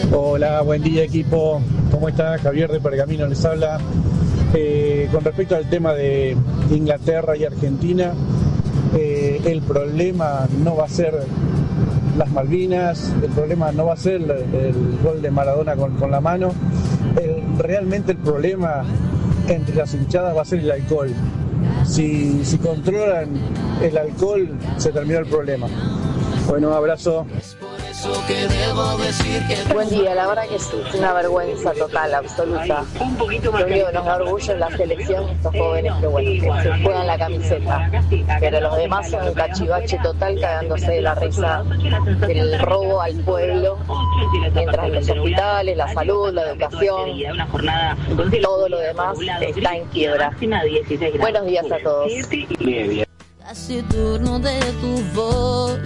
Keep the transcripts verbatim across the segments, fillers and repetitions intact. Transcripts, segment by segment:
Hola, buen día equipo, ¿cómo está? Javier de Pergamino les habla. Eh, con respecto al tema de Inglaterra y Argentina, eh, el problema no va a ser las Malvinas, el problema no va a ser el, el gol de Maradona con, con la mano, el, realmente el problema entre las hinchadas va a ser el alcohol. Si, si controlan el alcohol, se terminó el problema. Bueno, abrazo. Buen día, la verdad que sí, es una vergüenza total, absoluta. Lo único que nos da orgullo en la selección, estos jóvenes que bueno, que se juegan la camiseta, pero los demás son un cachivache total, cagándose de la risa del robo al pueblo, mientras los hospitales, la salud, la educación, todo lo demás está en quiebra. Buenos días a todos. Casi turno de tu voz.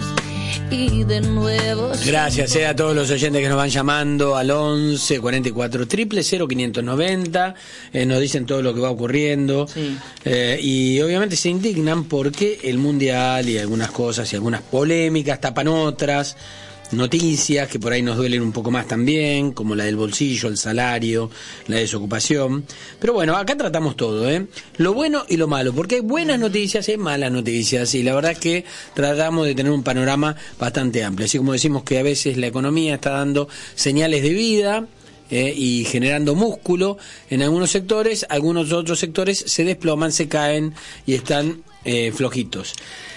Y de nuevo. Gracias eh, a todos los oyentes que nos van llamando al once cuarenta y cuatro cero cero cero quinientos noventa, eh, nos dicen todo lo que va ocurriendo, sí. eh, y obviamente se indignan porque el mundial y algunas cosas y algunas polémicas tapan otras noticias que por ahí nos duelen un poco más también, como la del bolsillo, el salario, la desocupación. Pero bueno, acá tratamos todo, ¿eh? Lo bueno y lo malo, porque hay buenas noticias y hay malas noticias, y la verdad es que tratamos de tener un panorama bastante amplio. Así como decimos que a veces la economía está dando señales de vida, Eh, y generando músculo en algunos sectores, algunos otros sectores se desploman, se caen y están eh, flojitos.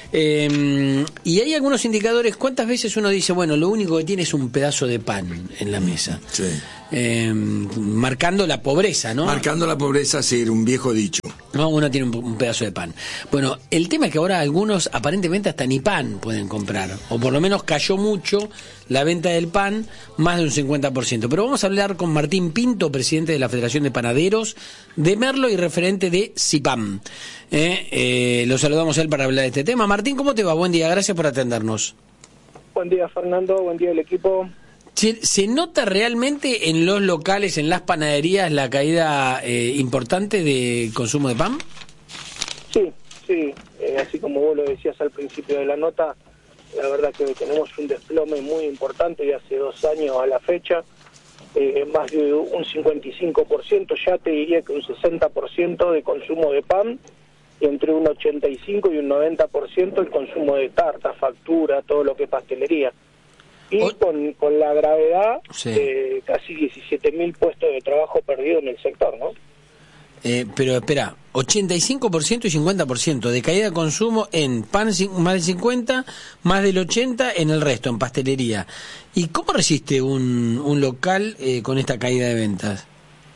Eh, y hay algunos indicadores. ¿Cuántas veces uno dice, bueno, lo único que tiene es un pedazo de pan en la mesa? Sí. Eh, marcando la pobreza, ¿no? Marcando la pobreza, sí, un viejo dicho. No, uno tiene un, un pedazo de pan. Bueno, el tema es que ahora algunos aparentemente hasta ni pan pueden comprar, o por lo menos cayó mucho la venta del pan, más de un cincuenta por ciento. Pero vamos a hablar con Martín Pinto, presidente de la Federación de Panaderos de Merlo y referente de CIPAM. Eh, eh, lo saludamos a él para hablar de este tema. Martín, ¿cómo te va? Buen día, gracias por atendernos. Buen día, Fernando, buen día el equipo. ¿Se, se nota realmente en los locales, en las panaderías, la caída eh, importante de consumo de pan? Sí, sí, eh, así como vos lo decías al principio de la nota, la verdad que tenemos un desplome muy importante de hace dos años a la fecha, eh, más de un cincuenta y cinco por ciento, ya te diría que un sesenta por ciento de consumo de pan, y entre un ochenta y cinco y un noventa por ciento el consumo de tarta, factura, todo lo que es pastelería. Y oh. con, con la gravedad sí. de casi diecisiete mil puestos de trabajo perdidos en el sector, ¿no? Eh, pero espera, ochenta y cinco por ciento y cincuenta por ciento de caída de consumo en pan, más del cincuenta, más del ochenta en el resto, en pastelería. ¿Y cómo resiste un, un local eh, con esta caída de ventas?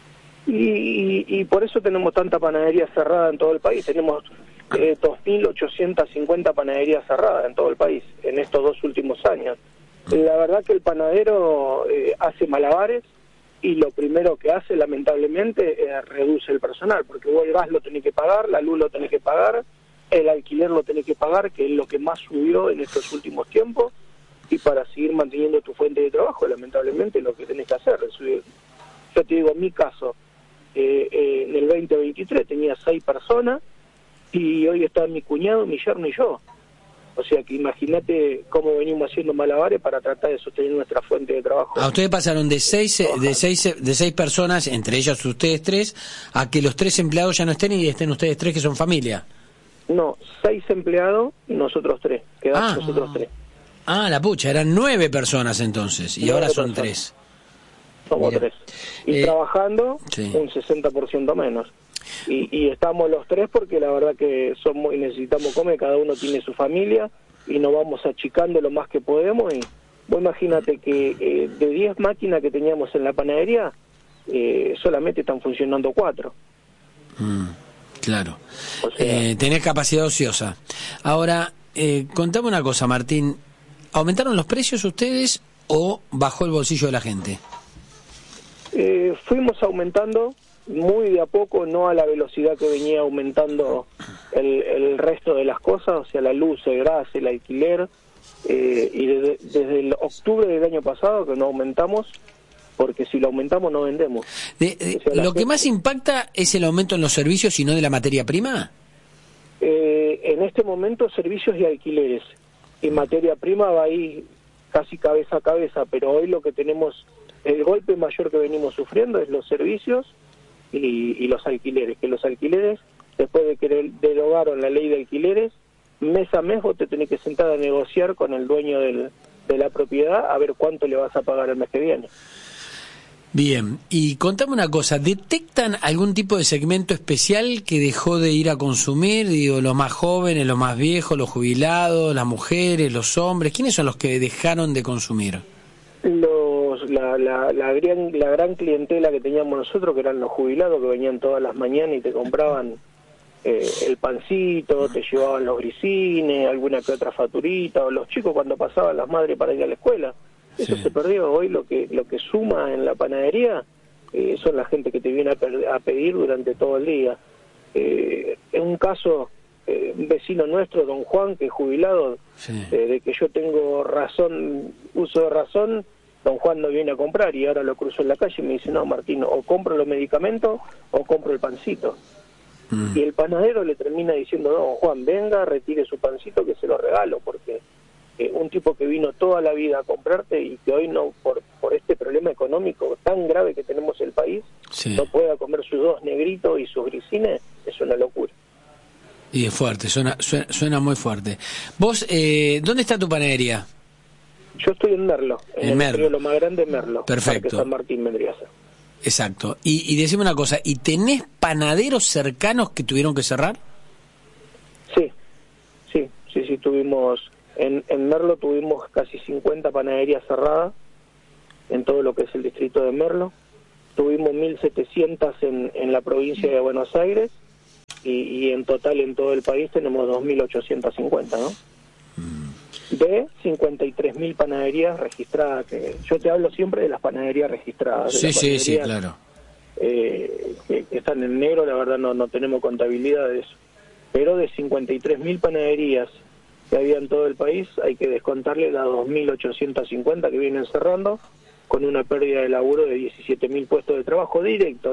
Y, y, y por eso tenemos tanta panadería cerrada en todo el país. Tenemos eh, dos mil ochocientas cincuenta panaderías cerradas en todo el país en estos dos últimos años. La verdad que el panadero eh, hace malabares, y lo primero que hace, lamentablemente, es reduce el personal, porque vos el gas lo tenés que pagar, la luz lo tenés que pagar, el alquiler lo tenés que pagar, que es lo que más subió en estos últimos tiempos, y para seguir manteniendo tu fuente de trabajo, lamentablemente, lo que tenés que hacer es subir. Yo te digo, en mi caso, eh, eh, en el veinte veintitrés tenía seis personas, y hoy están mi cuñado, mi yerno y yo. O sea que imagínate cómo venimos haciendo malabares para tratar de sostener nuestra fuente de trabajo. A ustedes pasaron de seis, de seis, de seis personas, entre ellas ustedes tres, a que los tres empleados ya no estén y estén ustedes tres que son familia. No, seis empleados y nosotros tres, quedamos ah. nosotros tres. Ah, la pucha, eran nueve personas entonces, y nueve ahora son personas. tres. Somos Mira. tres. Y eh, trabajando sí. un sesenta por ciento menos. Y, y estamos los tres porque la verdad que somos y necesitamos comer, cada uno tiene su familia y nos vamos achicando lo más que podemos. Y vos imagínate que eh, de diez máquinas que teníamos en la panadería, eh, solamente están funcionando cuatro. Mm, claro. O sea, eh, tenés capacidad ociosa. Ahora, eh, contame una cosa, Martín. ¿Aumentaron los precios ustedes o bajó el bolsillo de la gente? Eh, fuimos aumentando muy de a poco, no a la velocidad que venía aumentando el, el resto de las cosas, o sea, la luz, el gas, el alquiler, eh, y desde, desde el octubre del año pasado que no aumentamos, porque si lo aumentamos no vendemos. De, de, o sea, ¿Lo gente, que más impacta es el aumento en los servicios y no de la materia prima? Eh, en este momento servicios y alquileres, y materia prima va ahí casi cabeza a cabeza, pero hoy lo que tenemos, el golpe mayor que venimos sufriendo es los servicios y, y los alquileres, que los alquileres, después de que derogaron la ley de alquileres, mes a mes vos te tenés que sentar a negociar con el dueño del, de la propiedad a ver cuánto le vas a pagar el mes que viene. Bien, y contame una cosa, ¿detectan algún tipo de segmento especial que dejó de ir a consumir? Digo, los más jóvenes, los más viejos, los jubilados, las mujeres, los hombres, ¿quiénes son los que dejaron de consumir? Los, la, la, la, gran, la gran clientela que teníamos nosotros, que eran los jubilados, que venían todas las mañanas y te compraban eh, el pancito, te llevaban los grisines, alguna que otra facturita, o los chicos cuando pasaban las madres para ir a la escuela. Eso sí se perdió. Hoy lo que lo que suma en la panadería eh, son la gente que te viene a, per a pedir durante todo el día. Eh, en un caso, eh, un vecino nuestro, don Juan, que es jubilado, sí. eh, de que yo tengo razón, uso de razón, don Juan no viene a comprar y ahora lo cruzo en la calle y me dice, no, Martín, o compro los medicamentos o compro el pancito. Mm. Y el panadero le termina diciendo, no, don Juan, venga, retire su pancito que se lo regalo, porque un tipo que vino toda la vida a comprarte y que hoy no, por por este problema económico tan grave que tenemos en el país, sí. no pueda comer sus dos negritos y sus grisines, es una locura. Y es fuerte, suena suena, suena muy fuerte. Vos, eh, ¿dónde está tu panadería? Yo estoy en Merlo, en, en el Merlo. Lo más grande, Merlo. Perfecto. Parque San Martín vendría a ser. Exacto. Y, y decime una cosa, ¿y tenés panaderos cercanos que tuvieron que cerrar? Sí, sí, sí, sí, tuvimos... En, en Merlo tuvimos casi cincuenta panaderías cerradas en todo lo que es el distrito de Merlo. Tuvimos mil setecientas en, en la provincia de Buenos Aires y, y en total en todo el país tenemos dos mil ochocientas cincuenta, ¿no? De cincuenta y tres mil panaderías registradas. Que yo te hablo siempre de las panaderías registradas. Sí, sí, sí, claro. Eh, que, que están en negro, la verdad no, no tenemos contabilidad de eso. Pero de cincuenta y tres mil panaderías que había en todo el país, hay que descontarle las dos mil ochocientas cincuenta que vienen cerrando, con una pérdida de laburo de diecisiete mil puestos de trabajo directo.